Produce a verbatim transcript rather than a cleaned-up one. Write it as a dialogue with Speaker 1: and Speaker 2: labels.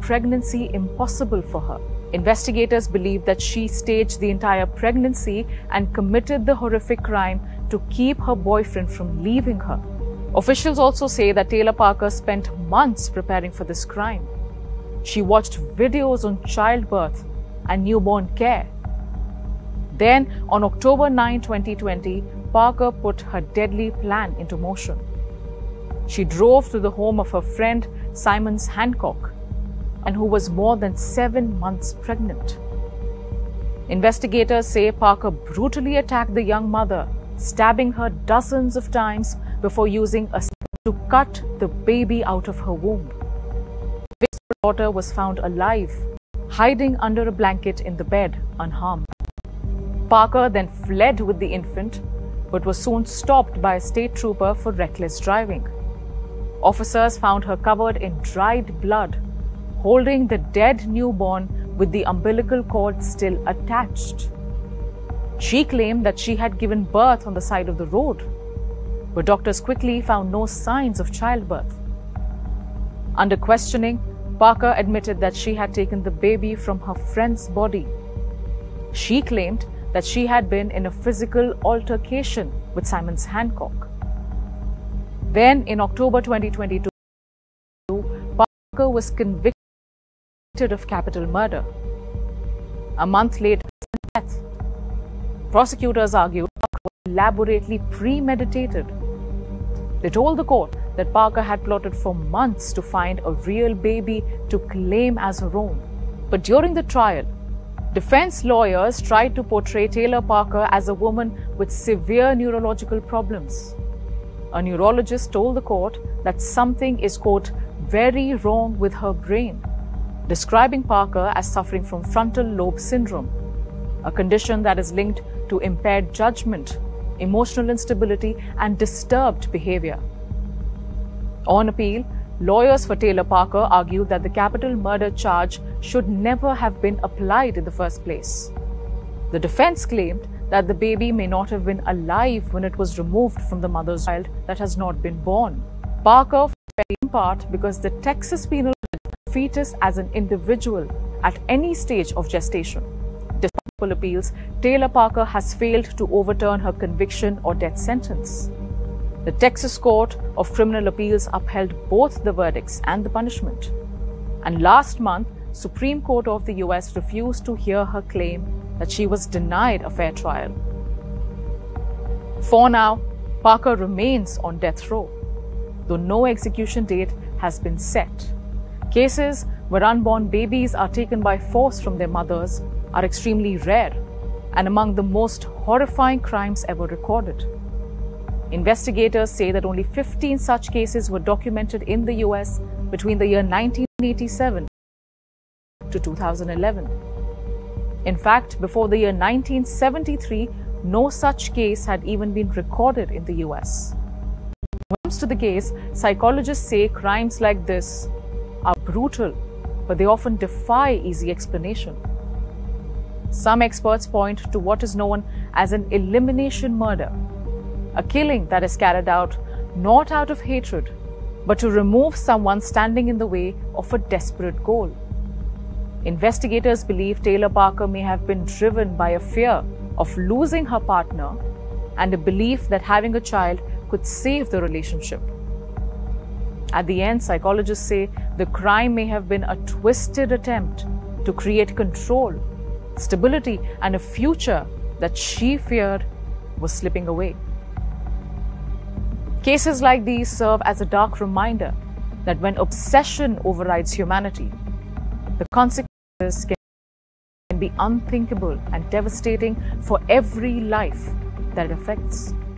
Speaker 1: pregnancy impossible for her. Investigators believe that she staged the entire pregnancy and committed the horrific crime to keep her boyfriend from leaving her. Officials also say that Taylor Parker spent months preparing for this crime. She watched videos on childbirth and newborn care. Then, on October ninth, twenty twenty, Parker put her deadly plan into motion. She drove to the home of her friend Simons Hancock, and who was more than seven months pregnant. Investigators say Parker brutally attacked the young mother, stabbing her dozens of times before using a stick to cut the baby out of her womb. Vic's daughter was found alive, hiding under a blanket in the bed, unharmed. Parker then fled with the infant, but was soon stopped by a state trooper for reckless driving. Officers found her covered in dried blood, holding the dead newborn with the umbilical cord still attached. She claimed that she had given birth on the side of the road, but doctors quickly found no signs of childbirth. Under questioning, Parker admitted that she had taken the baby from her friend's body. She claimed that she had been in a physical altercation with Simons Hancock. Then, in October twenty twenty-two, Parker was convicted of capital murder. A month later, death. Prosecutors argued Parker was elaborately premeditated. They told the court that Parker had plotted for months to find a real baby to claim as her own. But during the trial, defense lawyers tried to portray Taylor Parker as a woman with severe neurological problems. A neurologist told the court that something is, quote, very wrong with her brain, describing Parker as suffering from frontal lobe syndrome, a condition that is linked to impaired judgment, emotional instability, and disturbed behavior. On appeal, lawyers for Taylor Parker argued that the capital murder charge should never have been applied in the first place. The defense claimed that the baby may not have been alive when it was removed from the mother's child that has not been born. Parker fell in part because the Texas penal code fetus as an individual at any stage of gestation. Despite appeals, Taylor Parker has failed to overturn her conviction or death sentence. The Texas Court of Criminal Appeals upheld both the verdicts and the punishment. And last month, Supreme Court of the U S refused to hear her claim that she was denied a fair trial. For now, Parker remains on death row, though no execution date has been set. Cases where unborn babies are taken by force from their mothers are extremely rare and among the most horrifying crimes ever recorded. Investigators say that only fifteen such cases were documented in the U S between the year nineteen eighty-seven to two thousand eleven. In fact, before the year nineteen seventy-three, no such case had even been recorded in the U S. When it comes to the case, psychologists say crimes like this are brutal, but they often defy easy explanation. Some experts point to what is known as an elimination murder, a killing that is carried out not out of hatred, but to remove someone standing in the way of a desperate goal. Investigators believe Taylor Parker may have been driven by a fear of losing her partner and a belief that having a child could save the relationship. At the end, psychologists say the crime may have been a twisted attempt to create control, stability, and a future that she feared was slipping away. Cases like these serve as a dark reminder that when obsession overrides humanity, the consequences can be unthinkable and devastating for every life that it affects.